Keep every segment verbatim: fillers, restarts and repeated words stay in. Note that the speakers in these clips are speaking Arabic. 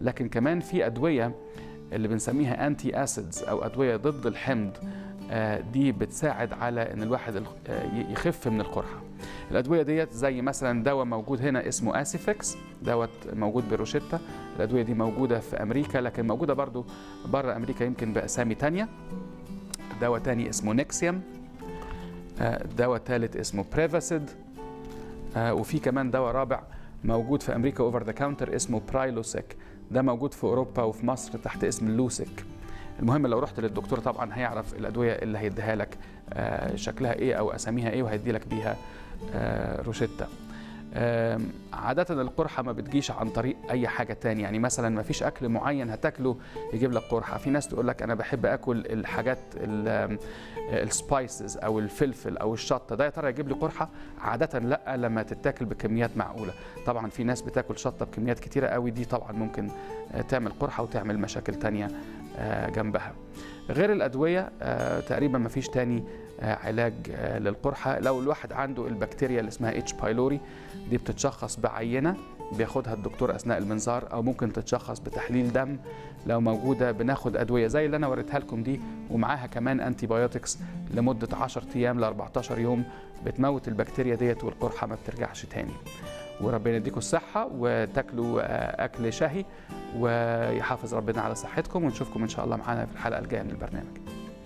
لكن كمان في أدوية اللي بنسميها أنتي أسيدز أو أدوية ضد الحمض، دي بتساعد على إن الواحد يخف من القرحة. الأدوية ديت زي مثلا دواء موجود هنا اسمه آسيفكس، دوت موجود بروشيتا. الأدوية دي موجودة في أمريكا، لكن موجودة برضو بره أمريكا يمكن بأسامي تانية. دواء تاني اسمه نيكسيوم، دواء ثالث اسمه بريفاسيد، وفي كمان دواء رابع موجود في أمريكا أوفر ذا كاونتر اسمه برايلوسيك، ده موجود في أوروبا وفي مصر تحت اسم اللوسيك. المهم لو رحت للدكتور طبعا هيعرف الأدوية اللي هيديها لك شكلها إيه أو أساميها إيه، وهيدي لك بيها روشتة. عادة القرحة ما بتجيش عن طريق أي حاجة تاني، يعني مثلا ما فيش أكل معين هتاكله يجيب لك قرحة. في ناس تقول لك أنا بحب أكل الحاجات السبايسز أو الفلفل أو الشطة، ده يا ترى يجيب لي قرحة؟ عادة لا، لما تتاكل بكميات معقولة. طبعا في ناس بتاكل شطة بكميات كتيرة قوي، دي طبعا ممكن تعمل قرحة وتعمل مشاكل تانية جنبها. غير الأدوية تقريبا ما فيش تاني علاج للقرحة. لو الواحد عنده البكتيريا اللي اسمها اتش بايلوري، دي بتتشخص بعينة بياخدها الدكتور أثناء المنظار، أو ممكن تتشخص بتحليل دم. لو موجودة بناخد أدوية زي اللي أنا وريتها لكم دي، ومعاها كمان أنتي بايوتكس لمدة عشرة أيام ل أربعتاشر يوم، بتموت البكتيريا ديت والقرحة ما بترجعش تاني. وربنا يديكم الصحة وتاكلوا أكل شهي، ويحافظ ربنا على صحتكم، ونشوفكم إن شاء الله معانا في الحلقة الجاية من البرنامج.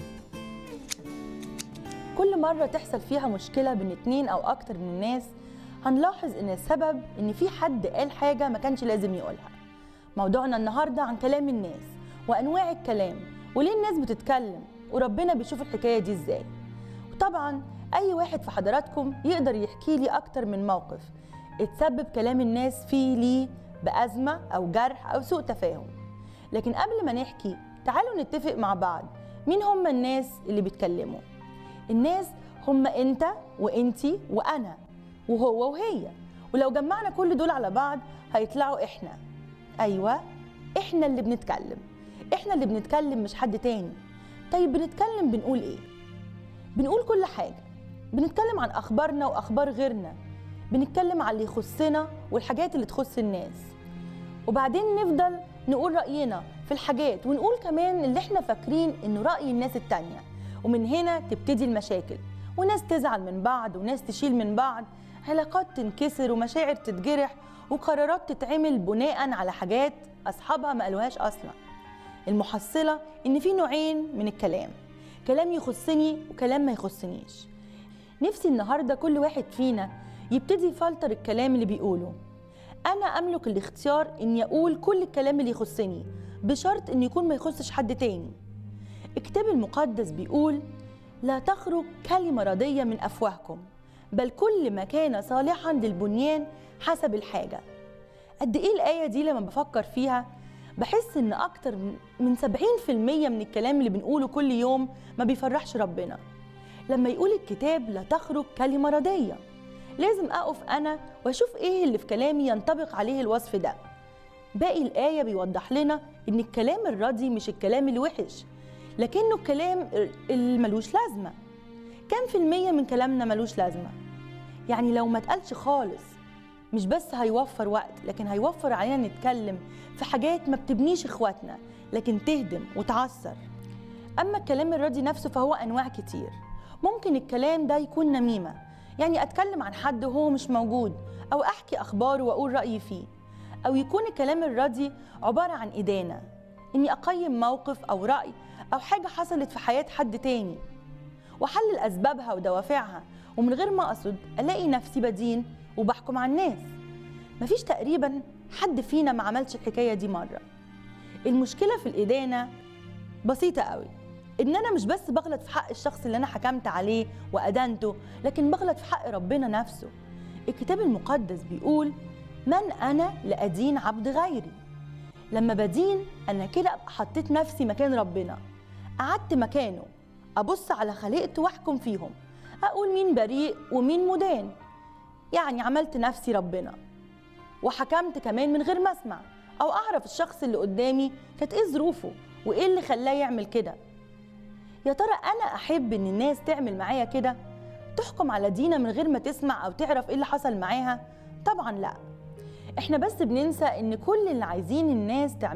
كل مرة تحصل فيها مشكلة بين اتنين أو أكتر من الناس، هنلاحظ إن السبب إن في حد قال حاجة ما كانش لازم يقولها. موضوعنا النهاردة عن كلام الناس وأنواع الكلام، وليه الناس بتتكلم، وربنا بيشوف الحكاية دي إزاي. وطبعا أي واحد في حضراتكم يقدر يحكي لي أكتر من موقف اتسبب كلام الناس فيه ليه بأزمة أو جرح أو سوء تفاهم. لكن قبل ما نحكي، تعالوا نتفق مع بعض مين هم الناس اللي بيتكلموا. الناس هم أنت وأنتي وأنا وهو وهي، ولو جمعنا كل دول على بعض هيطلعوا إحنا. أيوة، إحنا اللي بنتكلم، إحنا اللي بنتكلم مش حد تاني. طيب بنتكلم بنقول إيه؟ بنقول كل حاجة. بنتكلم عن أخبارنا وأخبار غيرنا، بنتكلم عن اللي يخصنا والحاجات اللي تخص الناس، وبعدين نفضل نقول رأينا في الحاجات، ونقول كمان اللي احنا فاكرين إنه رأي الناس التانية. ومن هنا تبتدي المشاكل، وناس تزعل من بعض وناس تشيل من بعض، علاقات تنكسر ومشاعر تتجرح، وقرارات تتعمل بناء على حاجات أصحابها ما قالوهاش أصلا. المحصلة إن في نوعين من الكلام، كلام يخصني وكلام ما يخصنيش. نفسي النهاردة كل واحد فينا يبتدي يفلتر الكلام اللي بيقوله. أنا أملك الاختيار إني أقول كل الكلام اللي يخصني، بشرط إنه يكون ما يخصش حد تاني. الكتاب المقدس بيقول: لا تخرج كلمة ردية من أفواهكم، بل كل ما كان صالحا للبنيان حسب الحاجة. قد إيه الآية دي لما بفكر فيها بحس إن أكتر من سبعين في المية من الكلام اللي بنقوله كل يوم ما بيفرحش ربنا. لما يقول الكتاب لا تخرج كلمة ردية، لازم أقف أنا وأشوف إيه اللي في كلامي ينطبق عليه الوصف ده. باقي الآية بيوضح لنا إن الكلام الردي مش الكلام الوحش، لكنه الكلام اللي ملوش لازمة. كم في المية من كلامنا ملوش لازمة؟ يعني لو ما اتقالش خالص، مش بس هيوفر وقت، لكن هيوفر علينا نتكلم في حاجات ما بتبنيش إخواتنا، لكن تهدم وتعثر. أما الكلام الردي نفسه فهو أنواع كتير. ممكن الكلام ده يكون نميمة، يعني أتكلم عن حد وهو مش موجود، أو أحكي أخباره وأقول رأيي فيه. أو يكون الكلام الردي عبارة عن إدانة، إني أقيم موقف أو رأي أو حاجة حصلت في حياة حد تاني، وأحلل أسبابها ودوافعها، ومن غير ما أقصد ألاقي نفسي بدين وبحكم على الناس. مفيش تقريبا حد فينا ما عملش الحكاية دي مرة. المشكلة في الإدانة بسيطة قوي، إن أنا مش بس بغلط في حق الشخص اللي أنا حكمت عليه وأدانته، لكن بغلط في حق ربنا نفسه. الكتاب المقدس بيقول: من أنا لأدين عبد غيري. لما بدين أنا كده أبقى حطيت نفسي مكان ربنا، قعدت مكانه، أبص على خليقته وأحكم فيهم، أقول مين بريء ومين مدان. يعني عملت نفسي ربنا، وحكمت كمان من غير ما أسمع أو أعرف الشخص اللي قدامي كانت إيه ظروفه وإيه اللي خلاه يعمل كده. يا ترى أنا أحب إن الناس تعمل معايا كده، تحكم على دينا من غير ما تسمع أو تعرف إيه اللي حصل معاها؟ طبعا لا. إحنا بس بننسى إن كل اللي عايزين الناس تعمل